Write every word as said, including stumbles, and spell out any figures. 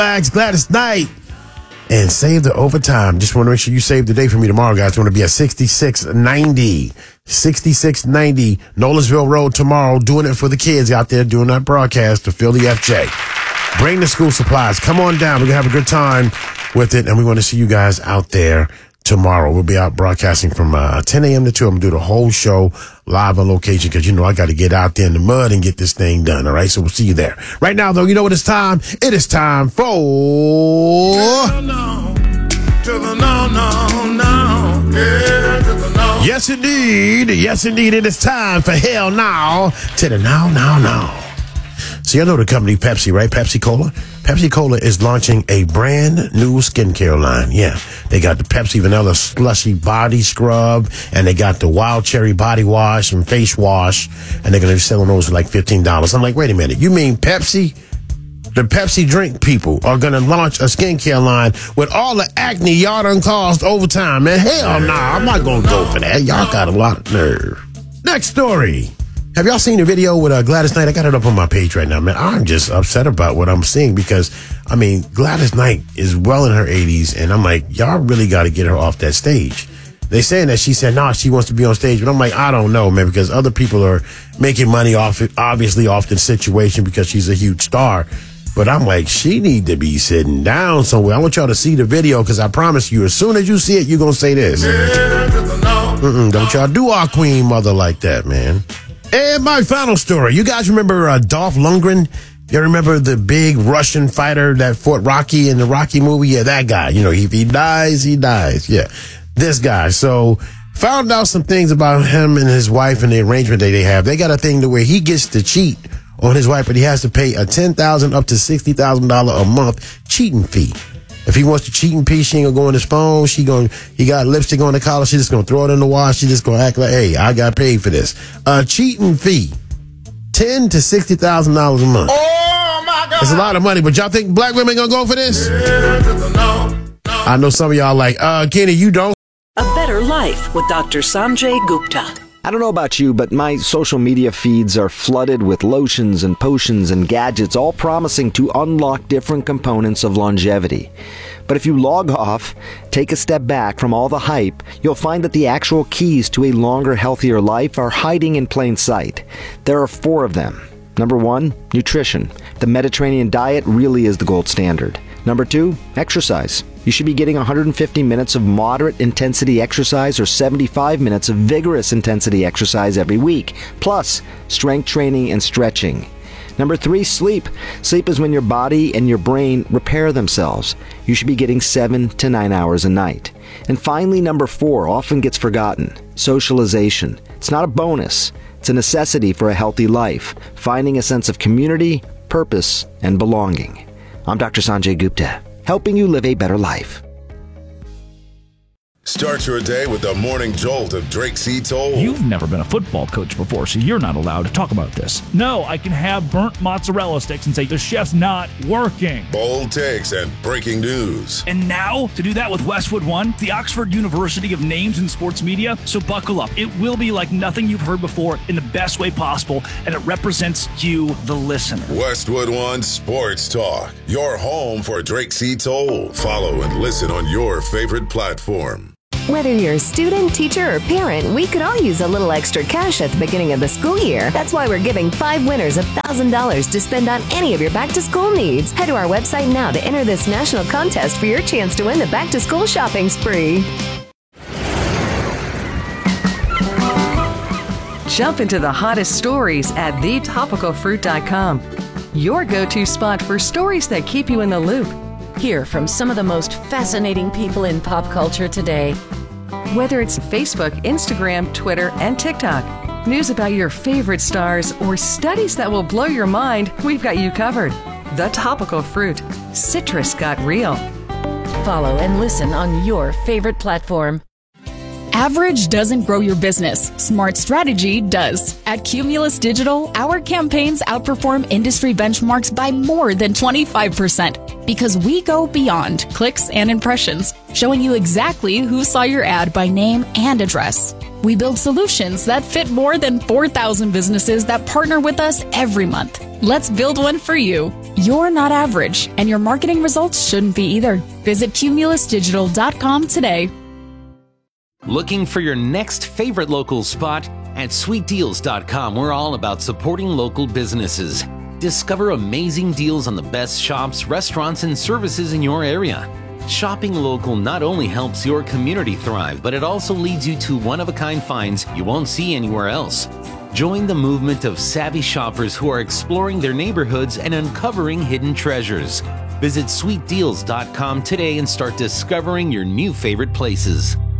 Gladys Knight. And save the overtime. Just want to make sure you save the day for me tomorrow, guys. We're going to be at sixty-six ninety. sixty-six ninety Nolensville Road tomorrow. Doing it for the kids out there doing that broadcast to Philly F J. Bring the school supplies. Come on down. We're going to have a good time with it. And we want to see you guys out there tomorrow. We'll be out broadcasting from uh, ten a.m. to two. I'm going to do the whole show live on location because, you know, I got to get out there in the mud and get this thing done. All right. So we'll see you there. Right now, though, you know what it's time? It is time for. To the no, to the no, no, no. Yeah, to the no. Yes, indeed. Yes, indeed. It is time for hell now to the no, no, no. So you know the company Pepsi, right? Pepsi Cola. Pepsi Cola is launching a brand new skincare line. Yeah, they got the Pepsi Vanilla Slushy Body Scrub, and they got the Wild Cherry Body Wash and Face Wash, and they're going to be selling those for like fifteen dollars. I'm like, wait a minute. You mean Pepsi? The Pepsi drink people are going to launch a skincare line with all the acne y'all done caused over time, man. Hell nah, I'm not going to go for that. Y'all got a lot of nerve. Next story. Have y'all seen the video with uh, Gladys Knight? I got it up on my page right now, man. I'm just upset about what I'm seeing because, I mean, Gladys Knight is well in her eighties, and I'm like, y'all really got to get her off that stage. They saying that she said, no, nah, she wants to be on stage, but I'm like, I don't know, man, because other people are making money off it, obviously off the situation because she's a huge star. But I'm like, she need to be sitting down somewhere. I want y'all to see the video because I promise you, as soon as you see it, you're going to say this. Mm-mm, don't y'all do our queen mother like that, man. And my final story. You guys remember uh, Dolph Lundgren? You remember the big Russian fighter that fought Rocky in the Rocky movie? Yeah, that guy. You know, if he dies, he dies. Yeah, this guy. So found out some things about him and his wife and the arrangement that they have. They got a thing to where he gets to cheat on his wife, but he has to pay a ten thousand dollars up to sixty thousand dollars a month cheating fee. If he wants to cheat and pee, she ain't gonna go on his phone. She gonna, he got lipstick on the collar. She just gonna throw it in the wash. She just gonna act like, hey, I got paid for this. A cheating fee, ten to sixty thousand dollars a month. Oh my God, it's a lot of money. But y'all think black women gonna go for this? I know some of y'all like, uh, Kenny, you don't. A Better Life with Doctor Sanjay Gupta. I don't know about you, but my social media feeds are flooded with lotions and potions and gadgets, all promising to unlock different components of longevity. But if you log off, take a step back from all the hype, you'll find that the actual keys to a longer, healthier life are hiding in plain sight. There are four of them. Number one, nutrition. The Mediterranean diet really is the gold standard. Number two, exercise. You should be getting one hundred fifty minutes of moderate intensity exercise or seventy-five minutes of vigorous intensity exercise every week, plus strength training and stretching. Number three, sleep. Sleep is when your body and your brain repair themselves. You should be getting seven to nine hours a night. And finally, number four, often gets forgotten, socialization. It's not a bonus. It's a necessity for a healthy life, finding a sense of community, purpose, and belonging. I'm Doctor Sanjay Gupta, helping you live a better life. Start your day with the morning jolt of Drake C. Toll. You've never been a football coach before, so you're not allowed to talk about this. No, I can have burnt mozzarella sticks and say the chef's not working. Bold takes and breaking news. And now, to do that with Westwood One, the Oxford University of Names in Sports Media. So buckle up. It will be like nothing you've heard before in the best way possible, and it represents you, the listener. Westwood One Sports Talk, your home for Drake C. Toll. Follow and listen on your favorite platform. Whether you're a student, teacher, or parent, we could all use a little extra cash at the beginning of the school year. That's why we're giving five winners one thousand dollars to spend on any of your back-to-school needs. Head to our website now to enter this national contest for your chance to win the back-to-school shopping spree. Jump into the hottest stories at the topical fruit dot com. Your go-to spot for stories that keep you in the loop. Hear from some of the most fascinating people in pop culture today. Whether it's Facebook, Instagram, Twitter, and TikTok, news about your favorite stars, or studies that will blow your mind, we've got you covered. The Topical Fruit. Citrus got real. Follow and listen on your favorite platform. Average doesn't grow your business. Smart strategy does. At Cumulus Digital, our campaigns outperform industry benchmarks by more than twenty-five percent because we go beyond clicks and impressions, showing you exactly who saw your ad by name and address. We build solutions that fit more than four thousand businesses that partner with us every month. Let's build one for you. You're not average, and your marketing results shouldn't be either. Visit cumulus digital dot com today. Looking for your next favorite local spot? At sweet deals dot com, we're all about supporting local businesses. Discover amazing deals on the best shops, restaurants, and services in your area. Shopping local not only helps your community thrive, but it also leads you to one-of-a-kind finds you won't see anywhere else. Join the movement of savvy shoppers who are exploring their neighborhoods and uncovering hidden treasures. Visit sweet deals dot com today and start discovering your new favorite places.